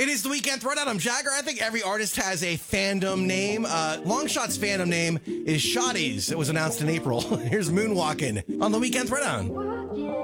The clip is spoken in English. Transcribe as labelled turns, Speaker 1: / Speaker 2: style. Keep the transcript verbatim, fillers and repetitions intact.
Speaker 1: is the Weekend Throwdown. I'm Jagger. I think every artist has a fandom name. Uh, Longshot's fandom name is Shotties. It was announced in April. Here's Moonwalking on the Weekend Throwdown.